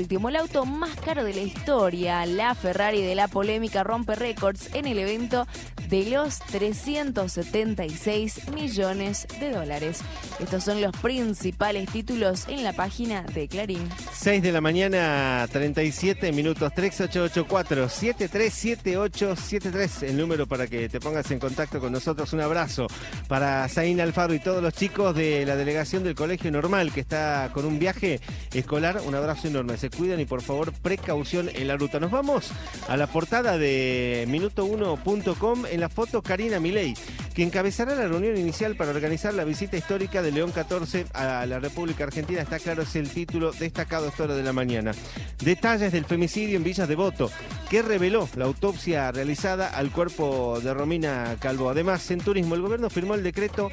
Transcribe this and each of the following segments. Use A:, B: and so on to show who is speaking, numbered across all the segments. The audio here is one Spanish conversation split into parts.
A: último, el auto más caro de la historia, la Ferrari de la polémica, rompe récords en el evento de los 376 millones de dólares. Estos son los principales títulos en la página de Clarín.
B: 6 de la mañana, 37 minutos, 3884-737873, el número para que te pongas en contacto con nosotros. Un abrazo para Zain Alfaro y todos los chicos de la delegación del Colegio Normal que está con un viaje escolar. Un abrazo enorme, se cuidan y por favor precaución en la ruta. Nos vamos a la portada de minuto1.com. En la foto, Karina Milei, que encabezará la reunión inicial para organizar la visita histórica de León XIV a la República Argentina. Está claro, es el título destacado esta hora de la mañana. Detalles del femicidio en Villas Devoto, que reveló la autopsia realizada al cuerpo de Romina Calvo. Además, en turismo, el gobierno firmó el decreto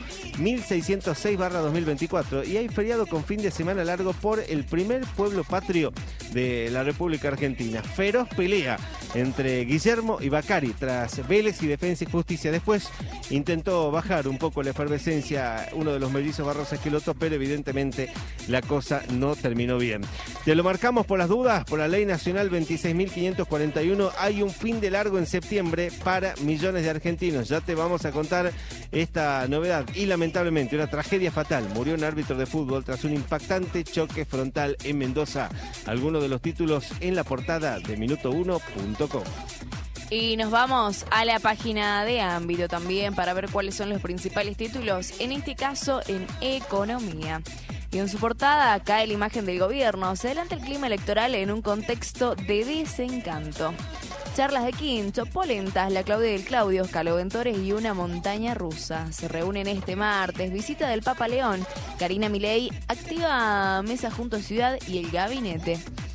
B: 1606/2024 y hay feriado con fin de semana largo por el primer pueblo patrio de la República Argentina. Feroz pelea entre Guillermo y Bacari tras Vélez y Defensa y Justicia. Después intentó bajar un poco la efervescencia uno de los mellizos Barros Esqueloto, pero evidentemente la cosa no terminó bien. Te lo marcamos por las dudas, por la Ley Nacional 26.541. Hay un fin de largo en septiembre para millones de argentinos. Ya te vamos a contar esta novedad. Y lamentablemente una tragedia fatal. Murió un árbitro de fútbol tras un impactante choque frontal en Mendoza. Algunos de los títulos en la portada de minuto1.com.
A: Y nos vamos a la página de Ámbito también para ver cuáles son los principales títulos, en este caso en economía. Y en su portada cae la imagen del gobierno. Se adelanta el clima electoral en un contexto de desencanto. Charlas de quincho, polentas, la Claudia del Claudio, caloventores y una montaña rusa. Se reúnen este martes. Visita del Papa León. Karina Milei activa mesa junto a Ciudad y el gabinete.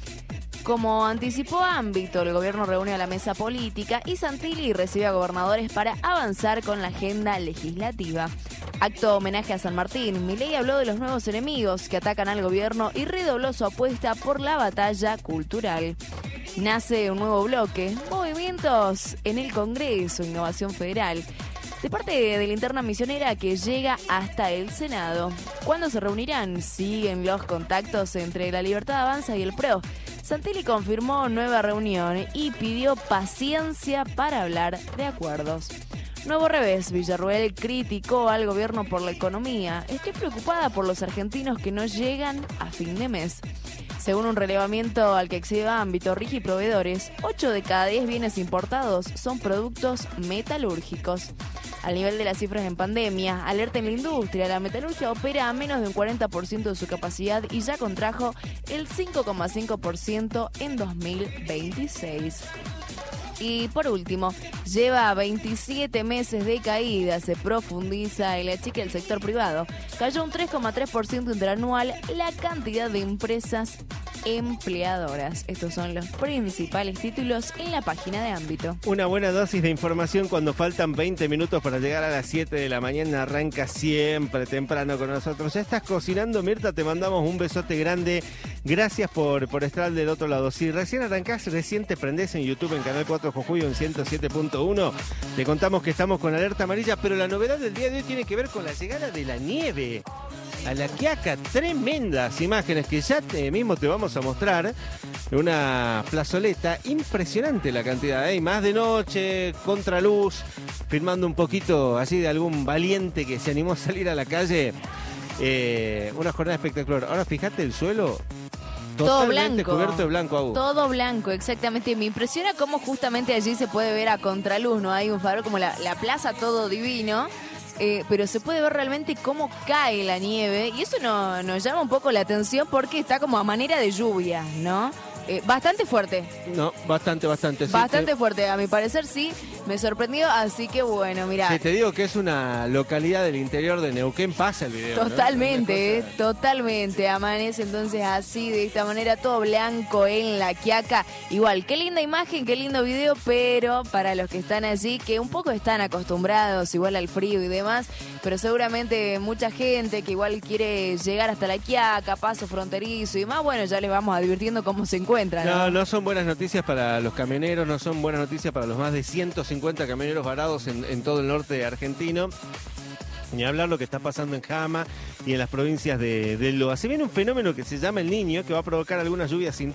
A: Como anticipó Ámbito, el gobierno reúne a la mesa política y Santilli recibe a gobernadores para avanzar con la agenda legislativa. Acto homenaje a San Martín. Milei habló de los nuevos enemigos que atacan al gobierno y redobló su apuesta por la batalla cultural. Nace un nuevo bloque, movimientos en el Congreso, Innovación Federal, de parte de Linterna Misionera que llega hasta el Senado. ¿Cuándo se reunirán? Siguen los contactos entre La Libertad Avanza y el PRO. Santilli confirmó nueva reunión y pidió paciencia para hablar de acuerdos. Nuevo revés, Villarruel criticó al gobierno por la economía. Estoy preocupada por los argentinos que no llegan a fin de mes. Según un relevamiento al que accede Ámbito, Rigi Proveedores, 8 de cada 10 bienes importados son productos metalúrgicos. Al nivel de las cifras en pandemia, alerta en la industria, la metalurgia opera a menos de un 40% de su capacidad y ya contrajo el 5,5% en 2026. Y por último, lleva 27 meses de caída, se profundiza el achique del sector privado. Cayó un 3,3% interanual la cantidad de empresas empleadoras. Estos son los principales títulos en la página de Ámbito.
B: Una buena dosis de información cuando faltan 20 minutos para llegar a las 7 de la mañana. Arranca siempre temprano con nosotros. Ya estás cocinando, Mirta, te mandamos un besote grande. Gracias por estar del otro lado. Si recién arrancás, recién te prendés en YouTube en Canal 4 Jujuy en 107.1, te contamos que estamos con alerta amarilla, pero la novedad del día de hoy tiene que ver con la llegada de la nieve a La Quiaca. Tremendas imágenes que ya mismo te vamos a mostrar. Una plazoleta impresionante la cantidad, ¿eh? Y más de noche, contraluz, filmando un poquito así de algún valiente que se animó a salir a la calle. Una jornada espectacular. Ahora fíjate el suelo.
A: Todo blanco.
B: Cubierto de blanco, Agu.
A: Todo blanco, exactamente. Me impresiona cómo justamente allí se puede ver a contraluz, ¿no? Hay un farol como la plaza, todo divino. Pero se puede ver realmente cómo cae la nieve. Y eso nos llama un poco la atención porque está como a manera de lluvia, ¿no? Bastante fuerte.
B: No, bastante. Sí,
A: bastante fuerte, a mi parecer sí, me sorprendió, así que bueno, mirá.
B: Sí, te digo que es una localidad del interior de Neuquén, pasa el video.
A: Totalmente,
B: ¿no?
A: Totalmente, amanece entonces así, de esta manera, todo blanco en La Quiaca. Igual, qué linda imagen, qué lindo video, pero para los que están allí, que un poco están acostumbrados igual al frío y demás, pero seguramente mucha gente que igual quiere llegar hasta La Quiaca, paso fronterizo y demás, bueno, ya les vamos advirtiendo cómo se encuentran.
B: No son buenas noticias para los camioneros, no son buenas noticias para los más de 150 camioneros varados en todo el norte argentino. Ni hablar lo que está pasando en Jama y en las provincias del Loa. Se viene un fenómeno que se llama El Niño, que va a provocar algunas lluvias